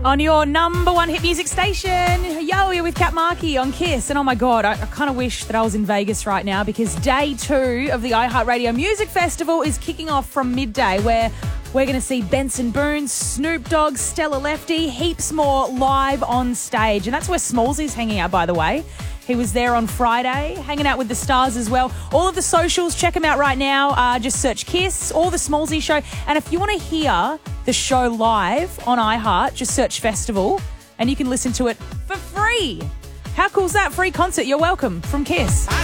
On your number one hit music station. Yo, you're with Kat Markey on Kiss. And oh my God, I kind of wish that I was in Vegas right now because day 2 of the iHeartRadio Music Festival is kicking off from midday, where we're going to see Benson Boone, Snoop Dogg, Stella Lefty, heaps more live on stage. And that's where Smallsy's hanging out, by the way. He was there on Friday, hanging out with the stars as well. All of the socials, check them out right now. Just search Kiss or the Smallsy Show. And if you want to hear the show live on iHeart, just search Festival and you can listen to it for free. How cool is that? Free concert. You're welcome from Kiss.